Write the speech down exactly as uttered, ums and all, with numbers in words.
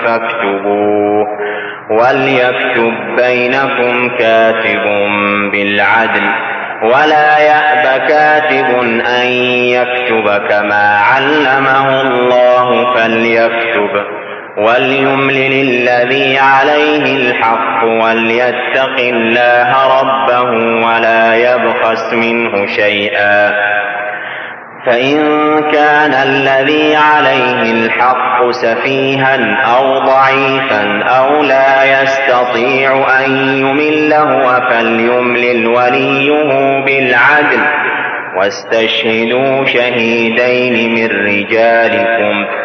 فاكتبوه وليكتب بينكم كاتب بالعدل ولا يأب كاتب أن يكتب كما علمه الله فليكتب وليملل الذي عليه الحق وليتق الله ربه ولا يبخس منه شيئا فإن كان الذي عليه الحق سفيها أو ضعيفا أو لا يستطيع أن يمل هو فليملل وليه بالعدل واستشهدوا شهيدين من رجالكم